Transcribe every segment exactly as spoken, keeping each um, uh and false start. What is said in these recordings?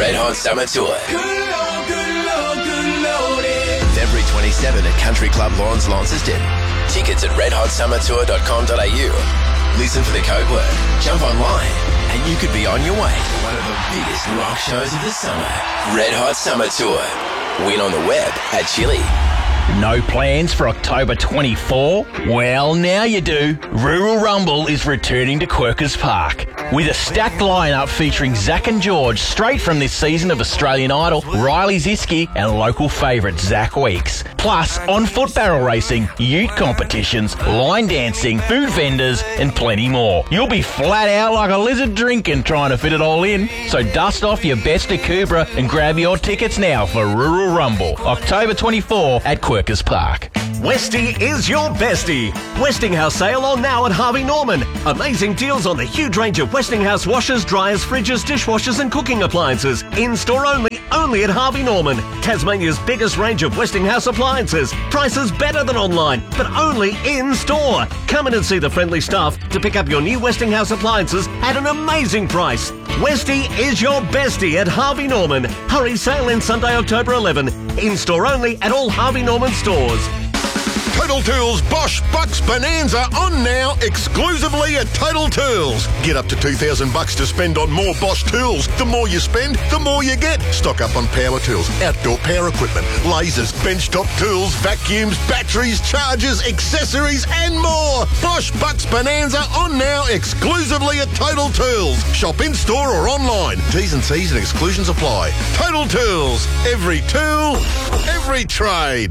Red Hot Summer Tour. February twenty-seventh at Country Club Lawns, Launceston. Tickets at red hot summer tour dot com dot a u. Listen for the code word, jump online, and you could be on your way to one of the biggest rock shows of the summer. Red Hot Summer Tour. Win on the web at Chili. No plans for October twenty-fourth? Well, now you do. Rural Rumble is returning to Quirkers Park with a stacked lineup featuring Zach and George straight from this season of Australian Idol, Riley Ziski and local favourite Zach Weeks. Plus, on-foot barrel racing, ute competitions, line dancing, food vendors and plenty more. You'll be flat out like a lizard drinking trying to fit it all in. So dust off your best Akubra and grab your tickets now for Rural Rumble, October twenty-fourth at Quirkers Park. Westie is your bestie. Westinghouse sale on now at Harvey Norman. Amazing deals on the huge range of Westinghouse washers, dryers, fridges, dishwashers and cooking appliances. In-store only, only at Harvey Norman. Tasmania's biggest range of Westinghouse appliances. Prices better than online, but only in-store. Come in and see the friendly staff to pick up your new Westinghouse appliances at an amazing price. Westie is your bestie at Harvey Norman. Hurry, sale in Sunday, October eleventh. In-store only at all Harvey Norman stores. Total Tools Bosch Bucks Bonanza on now exclusively at Total Tools. Get up to two thousand bucks to spend on more Bosch tools. The more you spend, the more you get. Stock up on power tools, outdoor power equipment, lasers, benchtop tools, vacuums, batteries, chargers, accessories and more. Bosch Bucks Bonanza on now exclusively at Total Tools. Shop in store or online. T's and C's and exclusions apply. Total Tools. Every tool, every trade.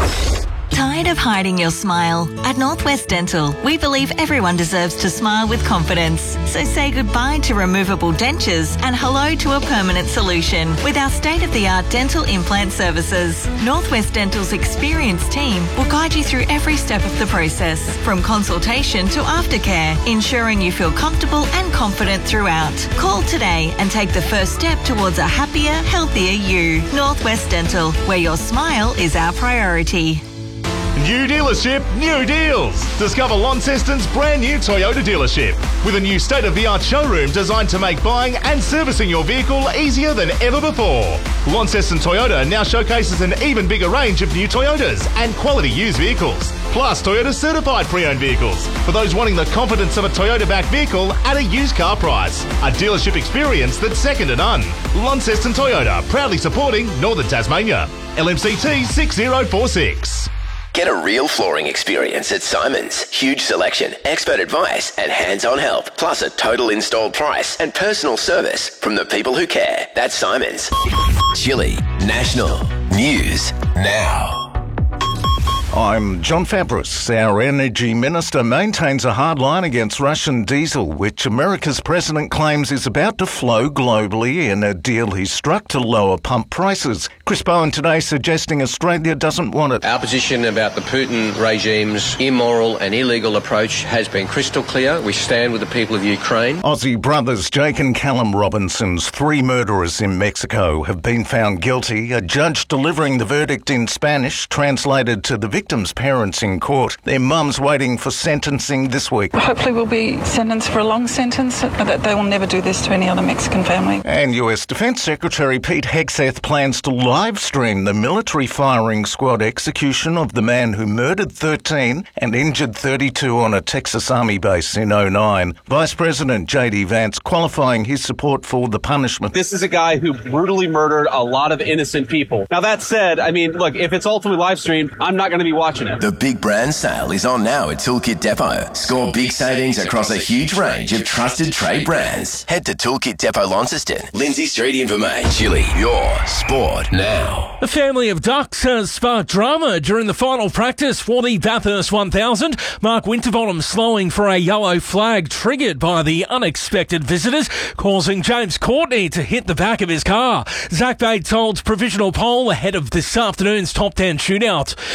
Tired of hiding your smile? At Northwest Dental, we believe everyone deserves to smile with confidence. So say goodbye to removable dentures and hello to a permanent solution with our state-of-the-art dental implant services. Northwest Dental's experienced team will guide you through every step of the process, from consultation to aftercare, ensuring you feel comfortable and confident throughout. Call today and take the first step towards a happier, healthier you. Northwest Dental, where your smile is our priority. New dealership, new deals. Discover Launceston's brand new Toyota dealership with a new state-of-the-art showroom designed to make buying and servicing your vehicle easier than ever before. Launceston Toyota now showcases an even bigger range of new Toyotas and quality used vehicles, plus Toyota certified pre-owned vehicles for those wanting the confidence of a Toyota-backed vehicle at a used car price. A dealership experience that's second to none. Launceston Toyota, proudly supporting Northern Tasmania. L M C T six zero four six. Get a real flooring experience at Simon's. Huge selection, expert advice and hands-on help, plus a total installed price and personal service from the people who care. That's Simon's. Chili National News Now. I'm John Fabris. Our Energy Minister maintains a hard line against Russian diesel, which America's president claims is about to flow globally in a deal he struck to lower pump prices. Chris Bowen today suggesting Australia doesn't want it. Our position about the Putin regime's immoral and illegal approach has been crystal clear. We stand with the people of Ukraine. Aussie brothers Jake and Callum Robinson's three murderers in Mexico have been found guilty. A judge delivering the verdict in Spanish translated to the victims' parents in court. Their mums waiting for sentencing this week. Hopefully we'll be sentenced for a long sentence, but they will never do this to any other Mexican family. And U S Defence Secretary Pete Hegseth plans to live stream the military firing squad execution of the man who murdered thirteen and injured thirty-two on a Texas Army base in oh nine. Vice President J D Vance qualifying his support for the punishment. This is a guy who brutally murdered a lot of innocent people. Now that said, I mean, look, if it's ultimately live streamed, I'm not going to be watching it. The big brand sale is on now at Toolkit Depot. Score big savings across a huge range of trusted trade brands. Head to Toolkit Depot Launceston, Lindsay Street in Vermey. Chili, your sport now. A family of ducks has sparked drama during the final practice for the Bathurst one thousand. Mark Winterbottom slowing for a yellow flag triggered by the unexpected visitors, causing James Courtney to hit the back of his car. Zach Bates holds provisional pole ahead of this afternoon's top ten shootout. The Wallabies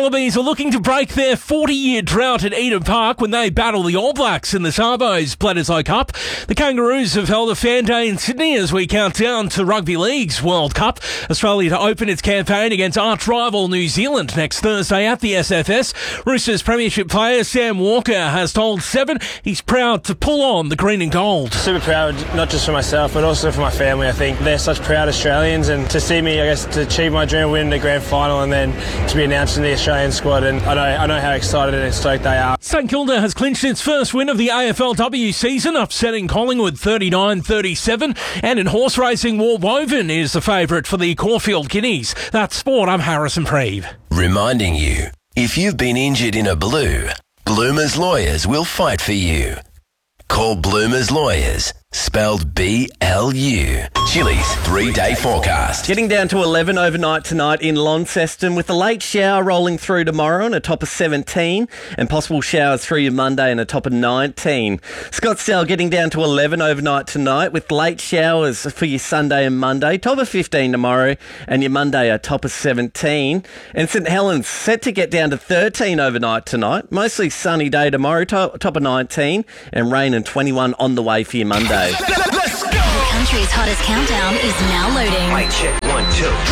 Wallabies are looking to break their forty-year drought at Eden Park when they battle the All Blacks in the Sarbos Bledisloe Cup. The Kangaroos have held a fan day in Sydney as we count down to Rugby League's World Cup. Australia to open its campaign against arch-rival New Zealand next Thursday at the S F S. Roosters premiership player Sam Walker has told Seven he's proud to pull on the green and gold. Super proud, not just for myself, but also for my family. I think they're such proud Australians, and to see me, I guess, to achieve my dream of winning the grand final and then to be announced in the Australian squad, and I know I know how excited and stoked they are. St Kilda has clinched its first win of the A F L W season, upsetting Collingwood thirty-nine thirty-seven, and in horse racing, Warwoven is the favourite for the Caulfield Guineas. That's sport. I'm Harrison Preeve. Reminding you, if you've been injured in a blue, Bloomers Lawyers will fight for you. Call Bloomers Lawyers, spelled B L U. Chili's three-day forecast. Getting down to eleven overnight tonight in Launceston, with a late shower rolling through tomorrow and a top of seventeen, and possible showers through your Monday and a top of nineteen. Scottsdale getting down to eleven overnight tonight, with late showers for your Sunday and Monday, top of fifteen tomorrow, and your Monday a top of seventeen. And St Helens set to get down to thirteen overnight tonight, mostly sunny day tomorrow, top, top of nineteen, and rain and twenty-one on the way for your Monday. Let's go! The country's hottest countdown is now loading. Mic check, one, two.